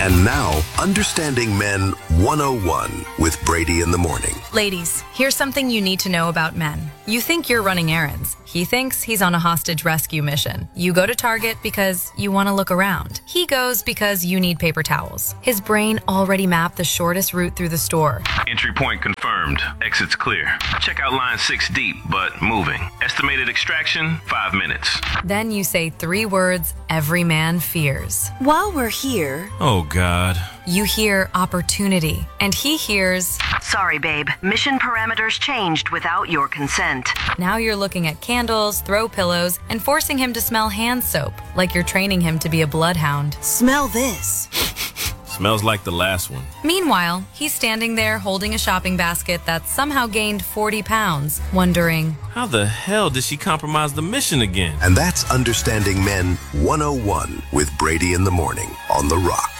And now, Understanding Men 101 with Brady in the Morning. Ladies, here's something you need to know about men. You think you're running errands. He thinks he's on a hostage rescue mission. You go to Target because you want to look around. He goes because you need paper towels. His brain already mapped the shortest route through the store. Entry point confirmed. Exit's clear. Check out line 6 deep, but moving. Estimated extraction, 5 minutes. Then you say 3 words every man fears. While we're here... Oh, God. You hear opportunity, and he hears... Sorry, babe. Mission parameters changed without your consent. Now you're looking at candles, throw pillows, and forcing him to smell hand soap, like you're training him to be a bloodhound. Smell this. Smells like the last one. Meanwhile, he's standing there holding a shopping basket that's somehow gained 40 pounds, wondering, How the hell did she compromise the mission again? And that's Understanding Men 101 with Brady in the Morning on The Rock.